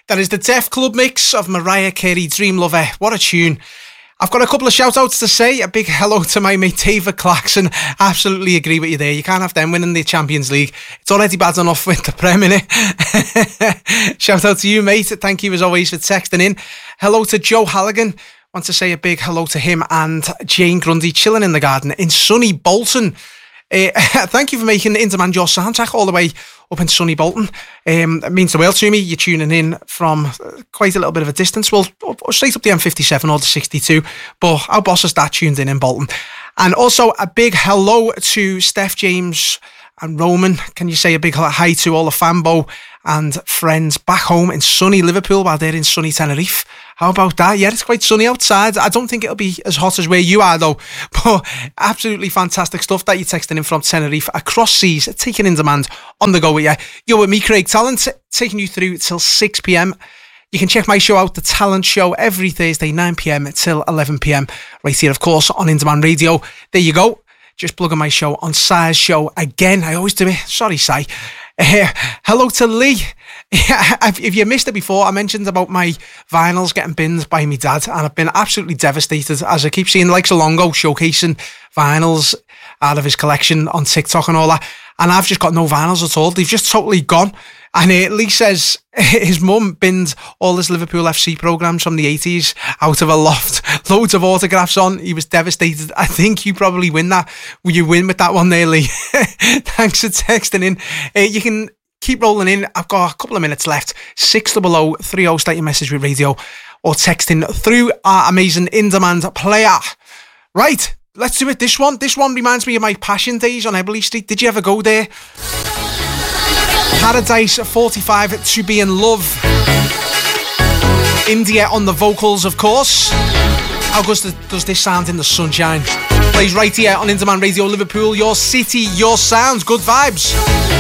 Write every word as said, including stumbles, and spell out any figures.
That is the Def Club mix of Mariah Carey, Dream Lover. What a tune. I've got a couple of shout-outs to say. A big hello to my mate David Claxon. Absolutely agree with you there. You can't have them winning the Champions League. It's already bad enough with the Prem, innit? Shout out to you, mate. Thank you as always for texting in. Hello to Joe Halligan. Want to say a big hello to him and Jane Grundy chilling in the garden in sunny Bolton. Uh, thank you for making In Demand your soundtrack all the way up in sunny Bolton. Um, it means the world to me. You're tuning in from quite a little bit of a distance. Well, straight up the M fifty-seven or the sixty-two. But our boss is that tuned in in Bolton. And also a big hello to Steph, James and Roman. Can you say a big hi to all the Fambo and friends back home in sunny Liverpool while they're in sunny Tenerife? How about that? Yeah, it's quite sunny outside. I don't think it'll be as hot as where you are though. But absolutely fantastic stuff that you're texting in from Tenerife across seas, taking In Demand on the go with you. You're with me, Craig Talent, taking you through till six p.m. You can check my show out, The Talent Show, every Thursday, nine p.m. till eleven p.m. right here, of course, on In Demand Radio. There you go. Just plugging my show on Si's show again. I always do it. Sorry, Si. Uh, hello to Lee. If you missed it before, I mentioned about my vinyls getting binned by my dad, and I've been absolutely devastated as I keep seeing the likes of Longo showcasing vinyls out of his collection on TikTok and all that, and I've just got no vinyls at all. They've just totally gone. And uh, Lee says his mum binned all his Liverpool F C programmes from the eighties out of a loft. Loads of autographs on. He was devastated. I think you probably win that. Will you win with that one there, Lee? Thanks for texting in. Uh, you can keep rolling in. I've got a couple of minutes left. six double oh three oh, start your message with radio or texting through our amazing In Demand player. Right, let's do it. This one. This one reminds me of my Passion days on Eberly Street. Did you ever go there? Paradise forty-five, To Be In Love. India on the vocals, of course. How good does this sound in the sunshine? Plays right here on In Demand Radio Liverpool. Your city, your sounds. Good vibes.